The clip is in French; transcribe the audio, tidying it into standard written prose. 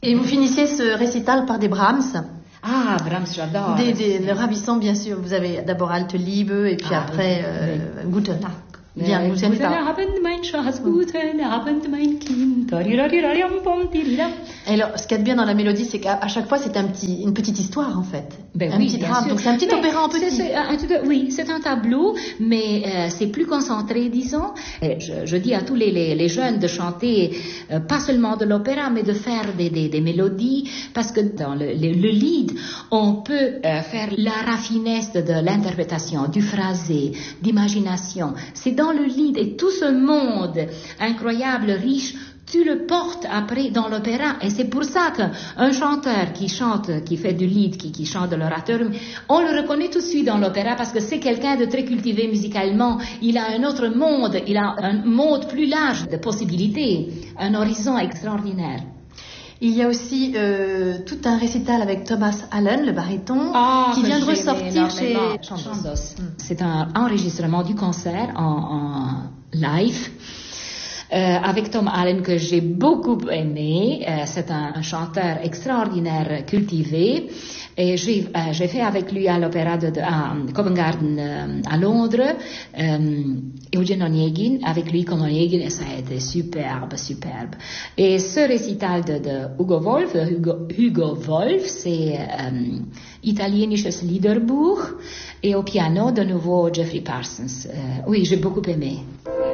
Et vous finissiez ce récital par des Brahms. Ah, Brahms, j'adore. Des ravissants, bien sûr. Vous avez d'abord Alte Liebe et puis après Gute Nacht. Bien, Guten Abend, mein Schatz, guten Abend, mein Kind. Et alors, ce qu'il y a de bien dans la mélodie, c'est qu'à chaque fois, c'est une petite histoire, en fait. Petit drame. Donc, c'est un petit opéra en petit. Oui, c'est un tableau, mais c'est plus concentré, disons. Je dis à tous les jeunes de chanter, pas seulement de l'opéra, mais de faire des mélodies, parce que dans le lead, on peut faire la raffinesse de l'interprétation, du phrasé, d'imagination. C'est dans le lead, et tout ce monde incroyable, riche, tu le portes après dans l'opéra, et c'est pour ça qu'un chanteur qui chante, qui fait du lead, qui chante de l'orateur, on le reconnaît tout de suite dans l'opéra parce que c'est quelqu'un de très cultivé musicalement. Il a un autre monde, il a un monde plus large de possibilités, un horizon extraordinaire. Il y a aussi tout un récital avec Thomas Allen, le baryton, qui vient de ressortir chez Chandos. C'est un enregistrement du concert en live. Avec Tom Allen que j'ai beaucoup aimé, c'est un chanteur extraordinaire, cultivé, et j'ai fait avec lui à l'opéra à Covent Garden à Londres, Eugen Onegin, avec lui comme Onegin, et ça a été superbe. Et ce récital de Hugo Wolf, c'est italienisches Liederbuch, et au piano de nouveau Jeffrey Parsons. Oui, j'ai beaucoup aimé.